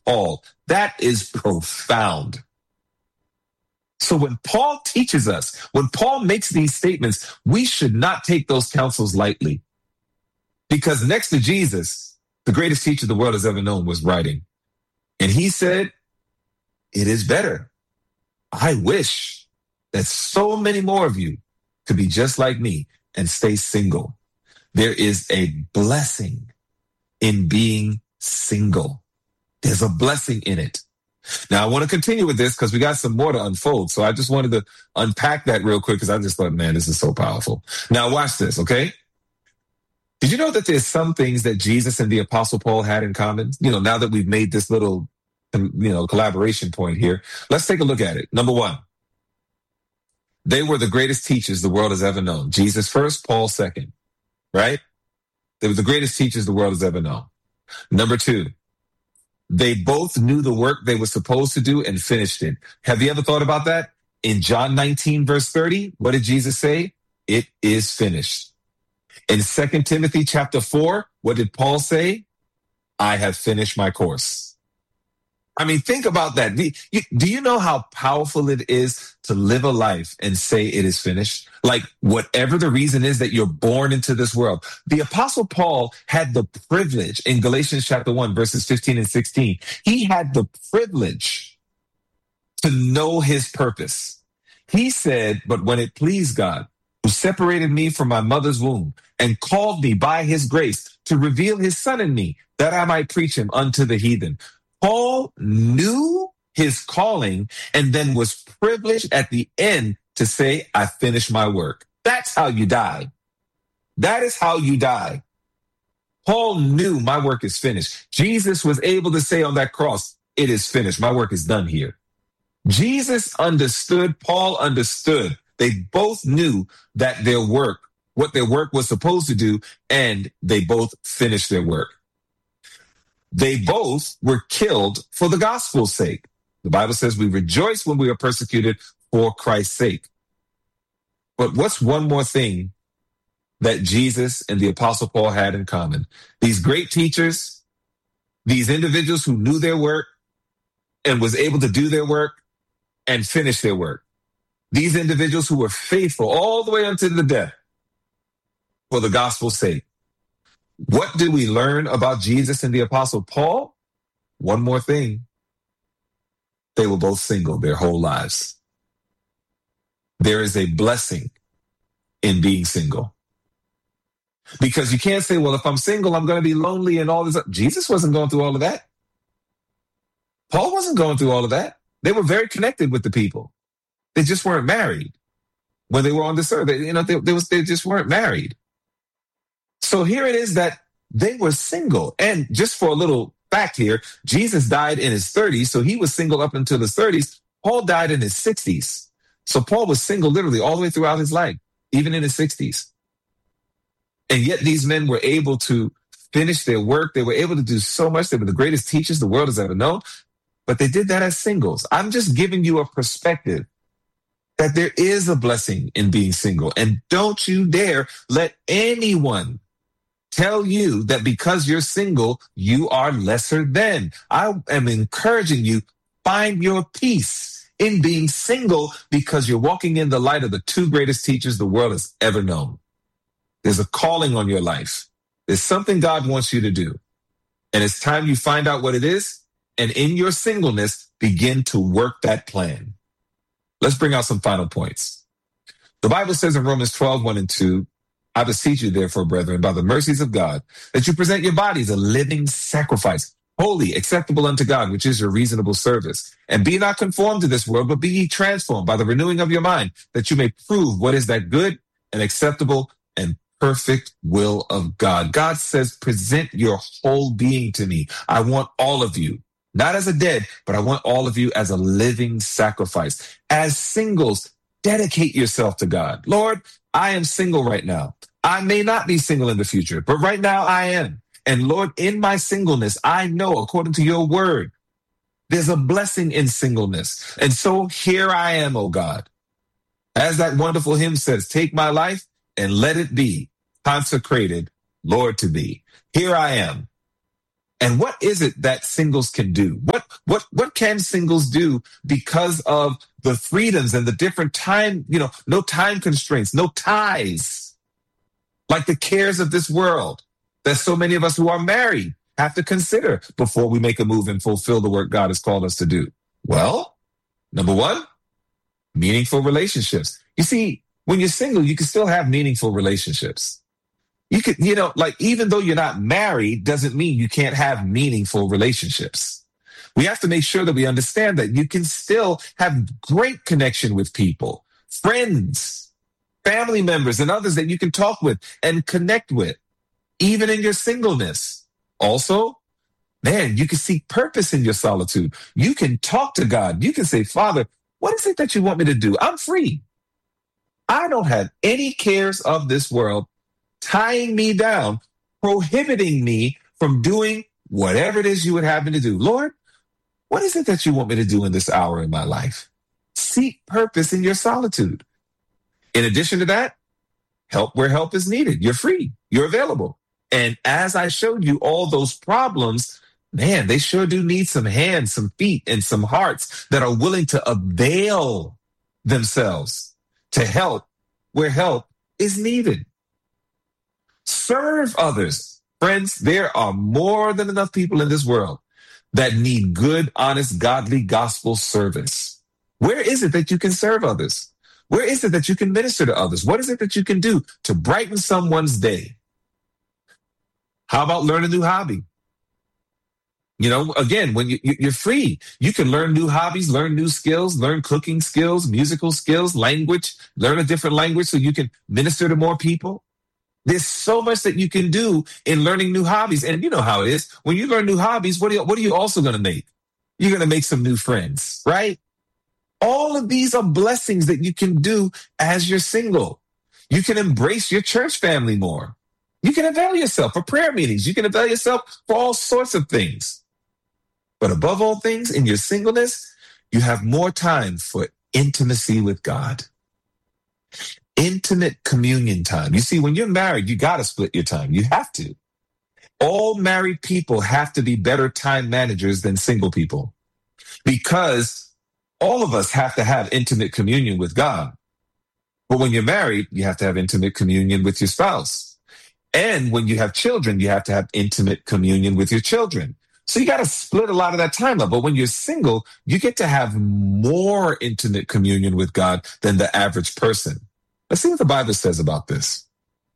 Paul. That is profound. So when Paul teaches us, when Paul makes these statements, we should not take those counsels lightly. Because next to Jesus, the greatest teacher the world has ever known was writing. And he said, it is better. I wish that so many more of you could be just like me and stay single. There is a blessing in being single. There's a blessing in it. Now, I want to continue with this because we got some more to unfold. So I just wanted to unpack that real quick because I just thought, man, this is so powerful. Now, watch this, okay? Did you know that there's some things that Jesus and the Apostle Paul had in common? You know, now that we've made this little, collaboration point here, let's take a look at it. Number one, they were the greatest teachers the world has ever known. Jesus first, Paul second, right? They were the greatest teachers the world has ever known. Number two, they both knew the work they were supposed to do and finished it. Have you ever thought about that? In John 19, verse 30, what did Jesus say? It is finished. In 2 Timothy chapter 4, what did Paul say? I have finished my course. I mean, think about that. Do you know how powerful it is to live a life and say it is finished? Like whatever the reason is that you're born into this world. The Apostle Paul had the privilege in Galatians chapter 1, verses 15 and 16. He had the privilege to know his purpose. He said, but when it pleased God, who separated me from my mother's womb and called me by his grace to reveal his son in me, that I might preach him unto the heathen. Paul knew his calling and then was privileged at the end to say, I finished my work. That's how you die. That is how you die. Paul knew my work is finished. Jesus was able to say on that cross, it is finished. My work is done here. Jesus understood. Paul understood. They both knew that their work, what their work was supposed to do, and they both finished their work. They both were killed for the gospel's sake. The Bible says we rejoice when we are persecuted for Christ's sake. But what's one more thing that Jesus and the Apostle Paul had in common? These great teachers, these individuals who knew their work and was able to do their work and finish their work. These individuals who were faithful all the way unto the death for the gospel's sake. What do we learn about Jesus and the Apostle Paul? One more thing. They were both single their whole lives. There is a blessing in being single. Because you can't say, well, if I'm single, I'm going to be lonely and all this. Jesus wasn't going through all of that. Paul wasn't going through all of that. They were very connected with the people. They just weren't married when they were on this earth. They just weren't married. So here it is that they were single. And just for a little fact here, Jesus died in his 30s, so he was single up until his 30s. Paul died in his 60s. So Paul was single literally all the way throughout his life, even in his 60s. And yet these men were able to finish their work. They were able to do so much. They were the greatest teachers the world has ever known. But they did that as singles. I'm just giving you a perspective that there is a blessing in being single. And don't you dare let anyone tell you that because you're single, you are lesser than. I am encouraging you, find your peace in being single because you're walking in the light of the two greatest teachers the world has ever known. There's a calling on your life. There's something God wants you to do. And it's time you find out what it is. And in your singleness, begin to work that plan. Let's bring out some final points. The Bible says in Romans 12, 1 and 2, I beseech you, therefore, brethren, by the mercies of God, that you present your bodies a living sacrifice, holy, acceptable unto God, which is your reasonable service. And be not conformed to this world, but be ye transformed by the renewing of your mind, that you may prove what is that good and acceptable and perfect will of God. God says, present your whole being to me. I want all of you, not as a dead, but I want all of you as a living sacrifice. As singles, dedicate yourself to God. Lord, I am single right now. I may not be single in the future, but right now I am. And Lord, in my singleness, I know according to your word, there's a blessing in singleness. And so here I am, oh God. As that wonderful hymn says, take my life and let it be consecrated, Lord, to thee. Here I am. And what is it that singles can do? What can singles do because of the freedoms and the different time, no time constraints, no ties, like the cares of this world that so many of us who are married have to consider before we make a move and fulfill the work God has called us to do? Well, number one, meaningful relationships. You see, when you're single, you can still have meaningful relationships. You could, even though you're not married, doesn't mean you can't have meaningful relationships. We have to make sure that we understand that you can still have great connection with people, friends, family members, and others that you can talk with and connect with, even in your singleness. Also, man, you can seek purpose in your solitude. You can talk to God. You can say, Father, what is it that you want me to do? I'm free. I don't have any cares of this world tying me down, prohibiting me from doing whatever it is you would have me to do. Lord, what is it that you want me to do in this hour in my life? Seek purpose in your solitude. In addition to that, help where help is needed. You're free. You're available. And as I showed you all those problems, man, they sure do need some hands, some feet, and some hearts that are willing to avail themselves to help where help is needed. Serve others. Friends, there are more than enough people in this world that need good, honest, godly gospel service. Where is it that you can serve others? Where is it that you can minister to others? What is it that you can do to brighten someone's day? How about learn a new hobby? Again, when you're free, you can learn new hobbies, learn new skills, learn cooking skills, musical skills, language, learn a different language so you can minister to more people. There's so much that you can do in learning new hobbies. And you know how it is. When you learn new hobbies, what are you also going to make? You're going to make some new friends, right? All of these are blessings that you can do as you're single. You can embrace your church family more. You can avail yourself for prayer meetings. You can avail yourself for all sorts of things. But above all things, in your singleness, you have more time for intimacy with God. Intimate communion time. You see, when you're married, you got to split your time. You have to. All married people have to be better time managers than single people, because all of us have to have intimate communion with God. But when you're married, you have to have intimate communion with your spouse. And when you have children, you have to have intimate communion with your children. So you got to split a lot of that time up. But when you're single, you get to have more intimate communion with God than the average person. Let's see what the Bible says about this.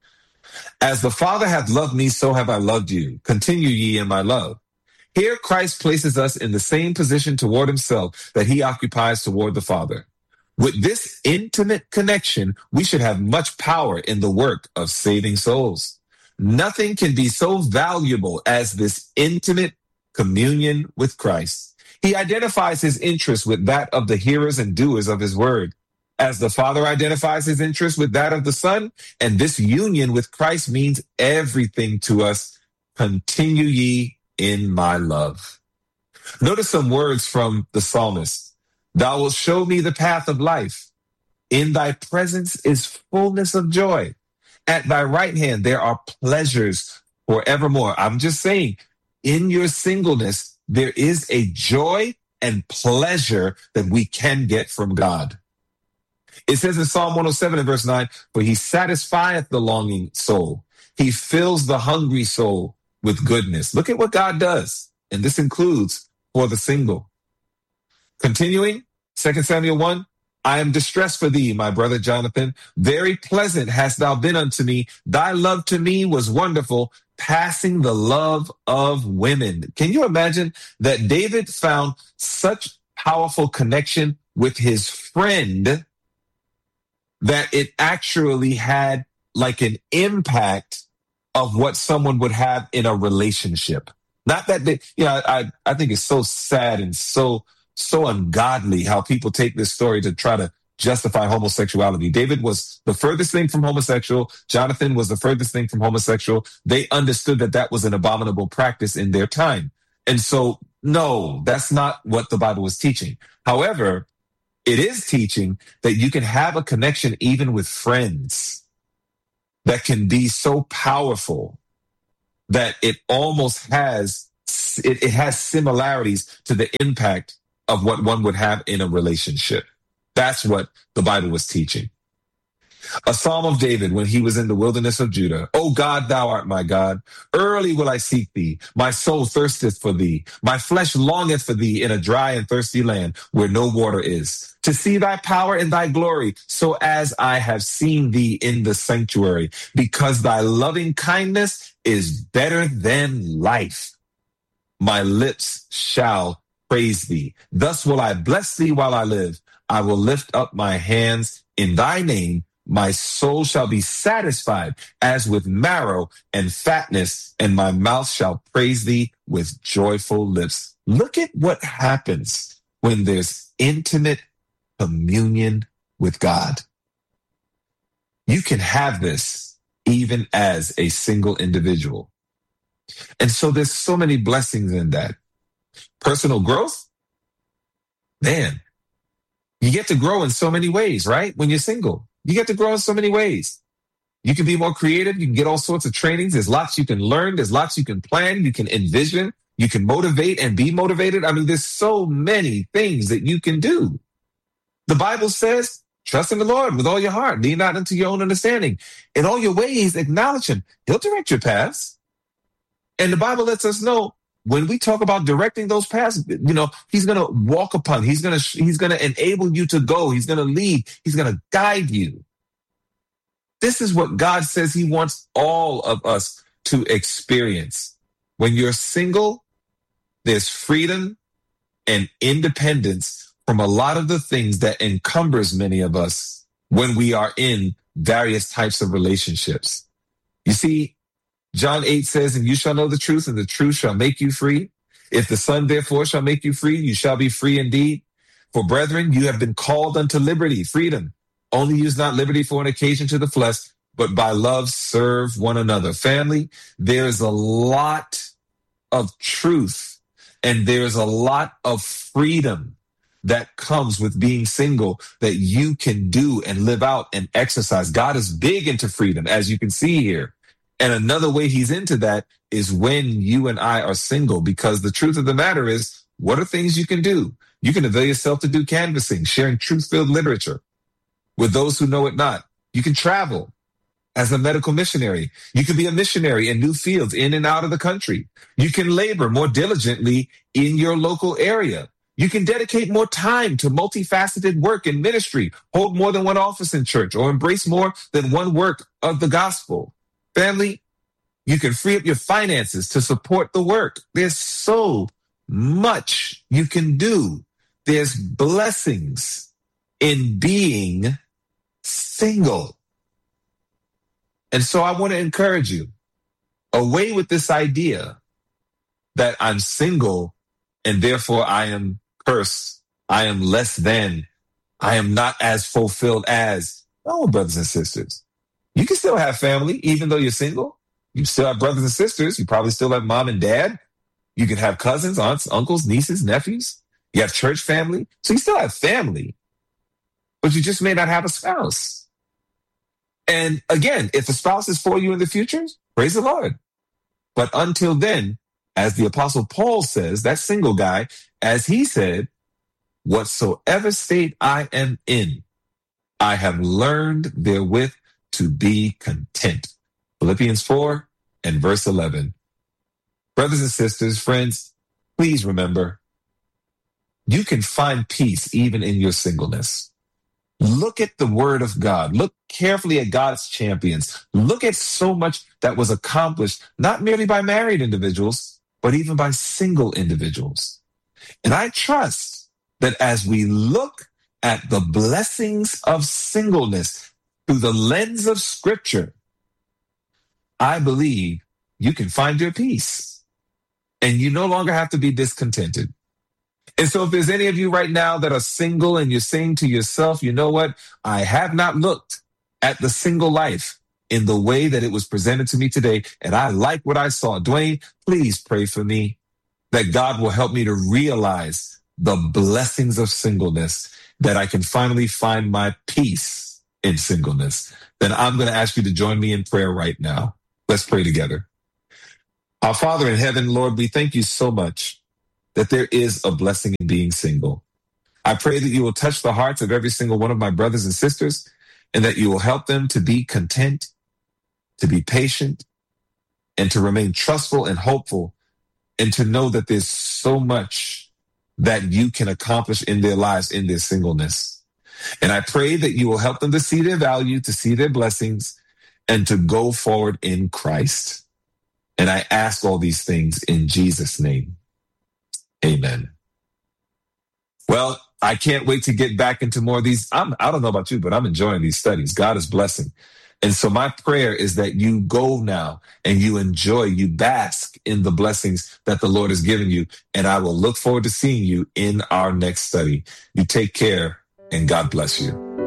As the Father hath loved me, so have I loved you. Continue ye in my love. Here Christ places us in the same position toward himself that he occupies toward the Father. With this intimate connection, we should have much power in the work of saving souls. Nothing can be so valuable as this intimate communion with Christ. He identifies his interest with that of the hearers and doers of his word, as the Father identifies his interest with that of the Son, and this union with Christ means everything to us. Continue ye in my love. Notice some words from the psalmist. Thou wilt show me the path of life. In thy presence is fullness of joy. At thy right hand there are pleasures forevermore. I'm just saying, in your singleness, there is a joy and pleasure that we can get from God. It says in Psalm 107 and verse 9, for he satisfieth the longing soul. He fills the hungry soul with goodness. Look at what God does. And this includes for the single. Continuing, 2 Samuel 1, I am distressed for thee, my brother Jonathan. Very pleasant hast thou been unto me. Thy love to me was wonderful, passing the love of women. Can you imagine that David found such powerful connection with his friend that it actually had like an impact of what someone would have in a relationship? Not that they, I think it's so sad and so ungodly how people take this story to try to justify homosexuality. David was the furthest thing from homosexual. Jonathan was the furthest thing from homosexual. They understood that that was an abominable practice in their time. And so, no, that's not what the Bible was teaching. However, it is teaching that you can have a connection even with friends that can be so powerful that it almost has it has similarities to the impact of what one would have in a relationship. That's what the Bible was teaching. A Psalm of David when he was in the wilderness of Judah. O God, thou art my God. Early will I seek thee. My soul thirsteth for thee. My flesh longeth for thee in a dry and thirsty land where no water is. To see thy power and thy glory, so as I have seen thee in the sanctuary, because thy loving kindness is better than life. My lips shall praise thee. Thus will I bless thee while I live. I will lift up my hands in thy name. My soul shall be satisfied as with marrow and fatness, and my mouth shall praise thee with joyful lips. Look at what happens when there's intimate communion with God. You can have this even as a single individual. And so there's so many blessings in that. Personal growth, man, you get to grow in so many ways, right? When you're single. You get to grow in so many ways. You can be more creative. You can get all sorts of trainings. There's lots you can learn. There's lots you can plan. You can envision. You can motivate and be motivated. I mean, there's so many things that you can do. The Bible says, trust in the Lord with all your heart. Lean not unto your own understanding. In all your ways, acknowledge him. He'll direct your paths. And the Bible lets us know when we talk about directing those paths, you know, he's going to walk upon, he's going to enable you to go. He's going to lead. He's going to guide you. This is what God says he wants all of us to experience. When you're single, there's freedom and independence from a lot of the things that encumbers many of us when we are in various types of relationships. You see, John 8 says, and you shall know the truth, and the truth shall make you free. If the Son therefore shall make you free, you shall be free indeed. For brethren, you have been called unto liberty, freedom. Only use not liberty for an occasion to the flesh, but by love serve one another. Family, there's a lot of truth, and there's a lot of freedom that comes with being single that you can do and live out and exercise. God is big into freedom, as you can see here. And another way he's into that is when you and I are single, because the truth of the matter is, what are things you can do? You can avail yourself to do canvassing, sharing truth-filled literature with those who know it not. You can travel as a medical missionary. You can be a missionary in new fields in and out of the country. You can labor more diligently in your local area. You can dedicate more time to multifaceted work in ministry, hold more than one office in church, or embrace more than one work of the gospel. Family, you can free up your finances to support the work. There's so much you can do. There's blessings in being single. And so I want to encourage you, away with this idea that I'm single and therefore I am cursed, I am less than, I am not as fulfilled as. Oh, brothers and sisters. You can still have family, even though you're single. You still have brothers and sisters. You probably still have mom and dad. You can have cousins, aunts, uncles, nieces, nephews. You have church family. So you still have family, but you just may not have a spouse. And again, if a spouse is for you in the future, praise the Lord. But until then, as the Apostle Paul says, that single guy, as he said, whatsoever state I am in, I have learned therewith to be content. Philippians 4 and verse 11. Brothers and sisters, friends, please remember, you can find peace even in your singleness. Look at the word of God. Look carefully at God's champions. Look at so much that was accomplished, not merely by married individuals, but even by single individuals. And I trust that as we look at the blessings of singleness through the lens of Scripture, I believe you can find your peace and you no longer have to be discontented. And so if there's any of you right now that are single and you're saying to yourself, you know what, I have not looked at the single life in the way that it was presented to me today, and I like what I saw. Dwayne, please pray for me that God will help me to realize the blessings of singleness, that I can finally find my peace in singleness. Then I'm going to ask you to join me in prayer right now. Let's pray together. Our Father in heaven, Lord, we thank you so much that there is a blessing in being single. I pray that you will touch the hearts of every single one of my brothers and sisters, and that you will help them to be content, to be patient, and to remain trustful and hopeful, and to know that there's so much that you can accomplish in their lives in their singleness. And I pray that you will help them to see their value, to see their blessings, and to go forward in Christ. And I ask all these things in Jesus' name. Amen. Well, I can't wait to get back into more of these. I don't know about you, but I'm enjoying these studies. God is blessing. And so my prayer is that you go now and you enjoy, you bask in the blessings that the Lord has given you. And I will look forward to seeing you in our next study. You take care and God bless you.